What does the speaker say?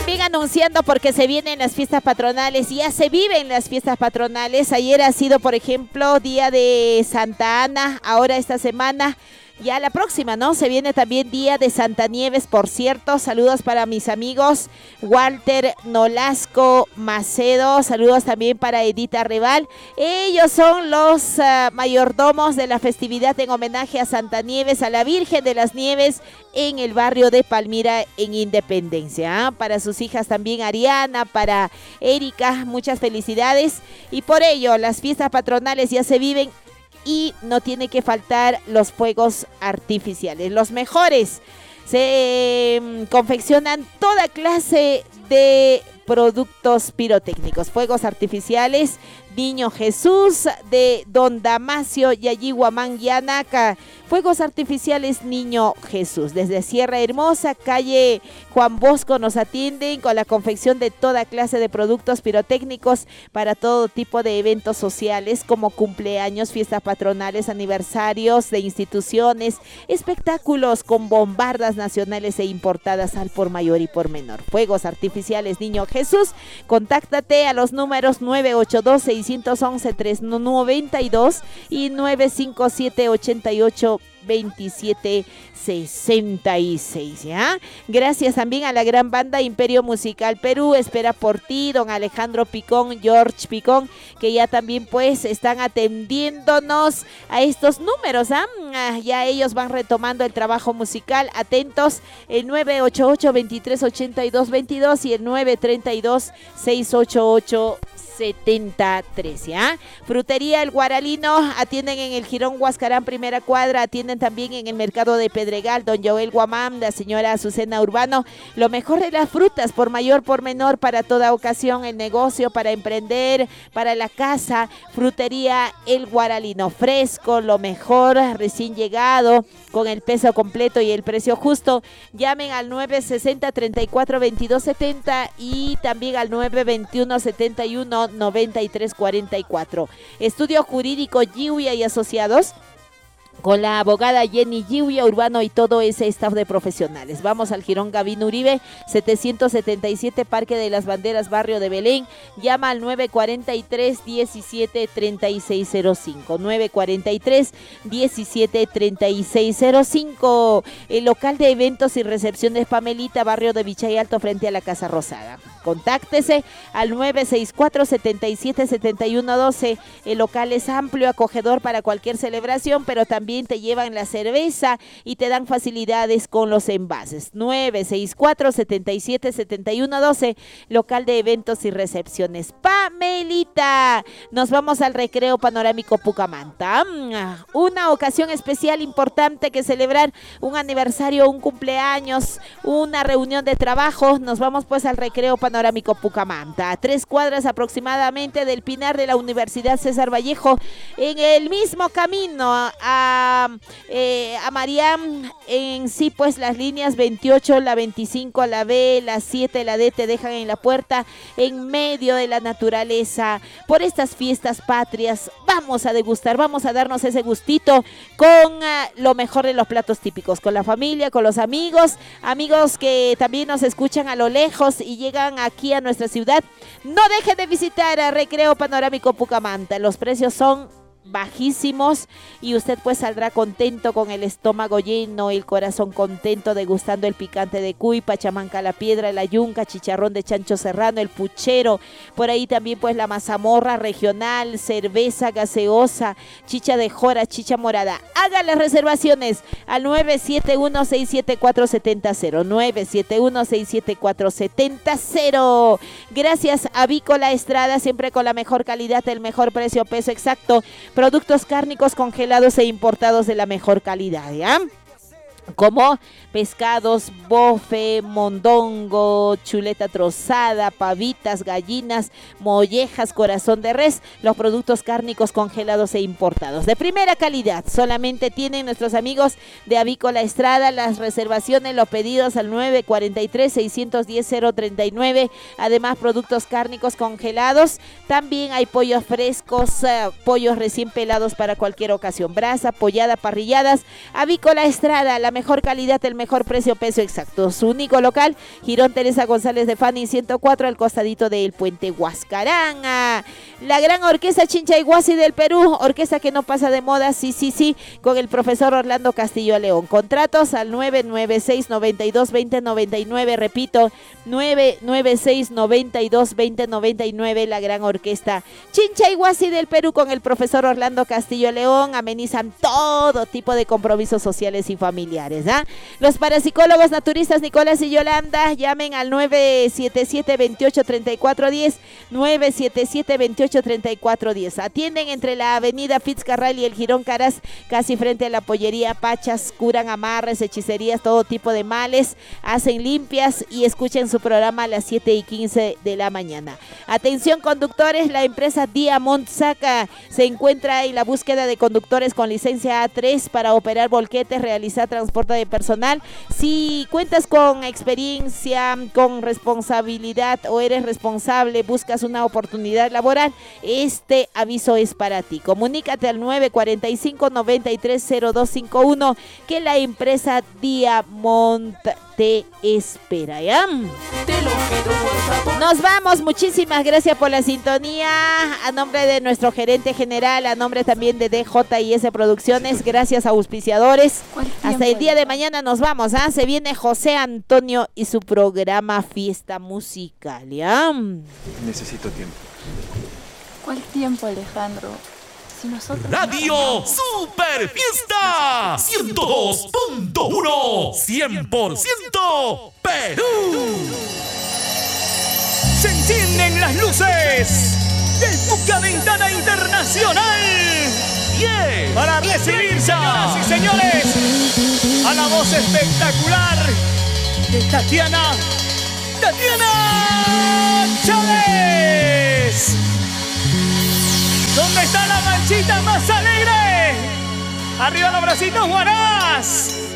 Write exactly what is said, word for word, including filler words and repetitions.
también anunciando porque se vienen las fiestas patronales, ya se viven las fiestas patronales. Ayer ha sido, por ejemplo, día de Santa Ana, ahora esta semana. Ya la próxima, ¿no? Se viene también día de Santa Nieves, por cierto. Saludos para mis amigos Walter Nolasco Macedo. Saludos también para Edita Reval. Ellos son los uh, mayordomos de la festividad en homenaje a Santa Nieves, a la Virgen de las Nieves, en el barrio de Palmira, en Independencia. ¿eh? Para sus hijas también Ariana, para Erika, muchas felicidades. Y por ello, las fiestas patronales ya se viven. Y no tiene que faltar los fuegos artificiales, los mejores. Se eh, confeccionan toda clase de productos pirotécnicos, fuegos artificiales, Niño Jesús de Don Damasio Yayihuamán Yanaca, fuegos artificiales Niño Jesús, desde Sierra Hermosa, calle Juan Bosco nos atienden con la confección de toda clase de productos pirotécnicos para todo tipo de eventos sociales como cumpleaños, fiestas patronales, aniversarios de instituciones, espectáculos con bombardas nacionales e importadas al por mayor y por menor. Fuegos artificiales Niño Jesús, contáctate a los números nueve ocho dos, seis uno uno, tres nueve dos y nueve cinco siete, ocho ocho veintisiete sesenta y seis, ¿ya? Gracias también a la gran banda Imperio Musical Perú, espera por ti, don Alejandro Picón, George Picón, que ya también pues están atendiéndonos a estos números, ¿ah? Ya ellos van retomando el trabajo musical, atentos, el nueve ocho ocho, veintitrés ochenta y dos veintidós y el nueve treinta y dos, seiscientos ochenta y ocho setenta y tres, ¿ya? Frutería El Guaralino, atienden en el Jirón Huascarán, primera cuadra, atienden también en el mercado de Pedregal, don Joel Guamán, la señora Azucena Urbano, lo mejor de las frutas, por mayor, por menor, para toda ocasión, el negocio, para emprender, para la casa, Frutería El Guaralino, fresco, lo mejor, recién llegado, con el peso completo y el precio justo. Llamen al nueve sesenta, treinta y cuatro, veintidós setenta y también al nueve veintiuno, setenta y uno, noventa y tres cuarenta y cuatro. Estudio Jurídico Giuya y Asociados, con la abogada Jenny Giuya Urbano y todo ese staff de profesionales. Vamos al Jirón Gavino Uribe, setecientos setenta y siete, Parque de las Banderas, barrio de Belén. Llama al nueve cuarenta y tres, diecisiete, treinta y seis cero cinco. nueve cuarenta y tres, diecisiete, treinta y seis cero cinco. El local de eventos y recepciones Pamelita, barrio de Vichay Alto, frente a la Casa Rosada. Contáctese al nueve sesenta y cuatro, setenta y siete, setenta y uno doce. El local es amplio, acogedor para cualquier celebración, pero también te llevan la cerveza y te dan facilidades con los envases. nueve sesenta y cuatro, setenta y siete, setenta y uno doce, local de eventos y recepciones Pamelita. Nos vamos al Recreo Panorámico Pucamanta. Una ocasión especial importante que celebrar, un aniversario, un cumpleaños, una reunión de trabajo. Nos vamos pues al Recreo Panorámico Pucamanta, a tres cuadras aproximadamente del Pinar de la Universidad César Vallejo, en el mismo camino a A, eh, a Mariam. En sí pues las líneas veintiocho, la veinticinco, la B, la siete, la D te dejan en la puerta, en medio de la naturaleza. Por estas fiestas patrias vamos a degustar, vamos a darnos ese gustito con uh, lo mejor de los platos típicos, con la familia, con los amigos, amigos que también nos escuchan a lo lejos y llegan aquí a nuestra ciudad. No dejen de visitar a Recreo Panorámico Pucamanta, los precios son bajísimos y usted pues saldrá contento, con el estómago lleno, el corazón contento, degustando el picante de cuy, pachamanca la piedra, la yunca, chicharrón de chancho serrano, el puchero, por ahí también pues la mazamorra regional, cerveza gaseosa, chicha de jora, chicha morada. Haga las reservaciones al nueve siete uno, seis siete cuatro, siete cero, nueve siete uno, seis siete cuatro, siete cero. Gracias a Avícola Estrada, siempre con la mejor calidad, el mejor precio, peso exacto. Productos cárnicos congelados e importados de la mejor calidad, ¿ya? Como pescados, bofe, mondongo, chuleta trozada, pavitas, gallinas, mollejas, corazón de res, los productos cárnicos congelados e importados de primera calidad. Solamente tienen nuestros amigos de Avícola Estrada. Las reservaciones, los pedidos al nueve cuarenta y tres, seiscientos diez, cero treinta y nueve. Además, productos cárnicos congelados. También hay pollos frescos, uh, pollos recién pelados para cualquier ocasión. Brasa, pollada, parrilladas. Avícola Estrada, la mejor mejor calidad, el mejor precio, peso exacto. Su único local, Girón Teresa González de Fanning ciento cuatro, al costadito del puente Huascarán. La gran orquesta Chinchayhuasi del Perú, orquesta que no pasa de moda, sí, sí, sí, con el profesor Orlando Castillo León. Contratos al nueve nueve seis, noventa y dos, veinte, noventa y nueve, repito, nueve nueve seis, noventa y dos, veinte, noventa y nueve, la gran orquesta Chinchayhuasi del Perú con el profesor Orlando Castillo León. Amenizan todo tipo de compromisos sociales y familiares. ¿eh? Los parapsicólogos naturistas Nicolás y Yolanda, llamen al nueve siete siete, veintiocho, treinta y cuatro diez, nueve siete siete, veintiocho, treinta y cuatro diez. Atienden entre la avenida Fitzcarral y el Girón Caras, casi frente a la pollería Pachas. Curan amarres, hechicerías, todo tipo de males, hacen limpias y escuchen su programa a las siete y quince de la mañana. Atención conductores, la empresa Diamond Saca se encuentra en la búsqueda de conductores con licencia A tres para operar volquetes, realizar transporte de personal. Si cuentas con experiencia, con responsabilidad o eres responsable, buscas una oportunidad laboral, este aviso es para ti. Comunícate al nueve cuarenta y cinco, noventa y tres, cero dos cincuenta y uno que la empresa Diamond te espera, ¿ya? Nos vamos, muchísimas gracias por la sintonía. A nombre de nuestro gerente general, a nombre también de D J I S Producciones, gracias a auspiciadores. Hasta el día de mañana nos vamos, ¿ah? Se viene José Antonio y su programa Fiesta Musical, ¿ya? Necesito tiempo. ¿Cuál tiempo, Alejandro? Si nosotros... Radio Super Fiesta ciento dos punto uno, cien por ciento Perú. Se encienden las luces del Bucaventana Internacional. Yeah. Para recibir, señoras y señores, a la voz espectacular de Tatiana, Tatiana Chávez. ¿Dónde está la manchita más alegre? Arriba los bracitos, Huaraz.